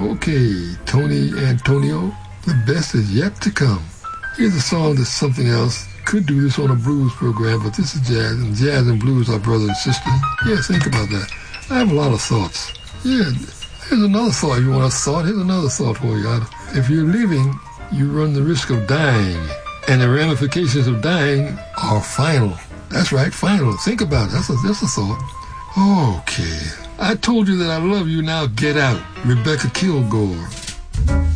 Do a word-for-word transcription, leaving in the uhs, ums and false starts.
Okay, Tony Antonio, the best is yet to come. Here's a song that's something else. Could do this on a blues program, but this is jazz, and jazz and blues are brothers and sisters. Yeah, think about that. I have a lot of thoughts. Yeah, here's another thought. You want a thought? Here's another thought for you. If you're living, you run the risk of dying, and the ramifications of dying are final. That's right, final. Think about it. That's a, that's a thought. Okay. I told you that I love you, now get out. Rebecca Kilgore.